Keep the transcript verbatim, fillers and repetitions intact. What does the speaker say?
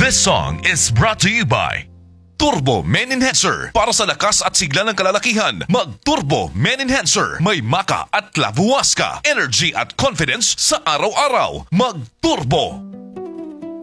This song is brought to you by Turbo Men Enhancer. Para sa lakas at sigla ng kalalakihan, mag-Turbo Men Enhancer. May maka at lavuas ka. Energy at confidence sa araw-araw. Mag-Turbo!